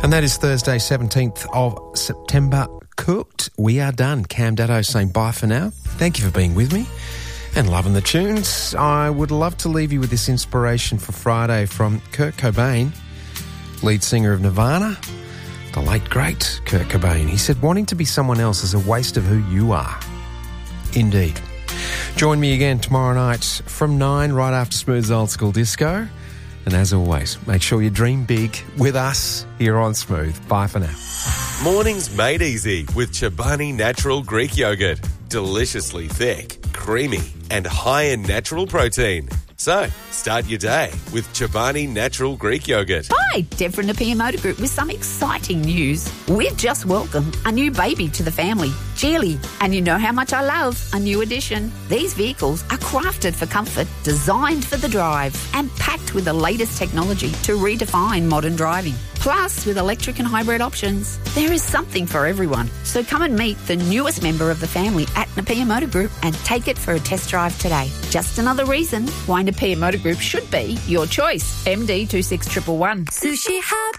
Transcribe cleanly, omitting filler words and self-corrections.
And that is Thursday, 17th of September. Cooked. We are done. Cam Datto saying bye for now. Thank you for being with me and loving the tunes. I would love to leave you with this inspiration for Friday from Kurt Cobain, lead singer of Nirvana, the late, great Kurt Cobain. He said, wanting to be someone else is a waste of who you are. Indeed. Join me again tomorrow night from 9, right after Smooth's Old School Disco. And as always, make sure you dream big with us here on Smooth. Bye for now. Mornings made easy with Chobani Natural Greek Yogurt. Deliciously thick, creamy and high in natural protein. So, start your day with Chobani Natural Greek Yogurt. Hi, Deb from Napier Motor Group with some exciting news. We've just welcomed a new baby to the family, Geely. And you know how much I love a new addition. These vehicles are crafted for comfort, designed for the drive, and packed with the latest technology to redefine modern driving. Plus, with electric and hybrid options, there is something for everyone. So come and meet the newest member of the family at Napier Motor Group and take it for a test drive today. Just another reason why Napier Motor Group should be your choice. MD 26111. Sushi Hub.